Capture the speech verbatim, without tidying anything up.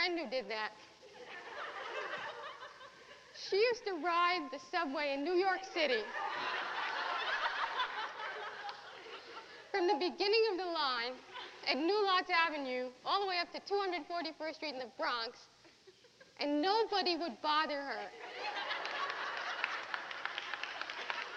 friend who did that. She used to ride the subway in New York City from the beginning of the line at New Lots Avenue all the way up to two hundred forty-first Street in the Bronx, and nobody would bother her.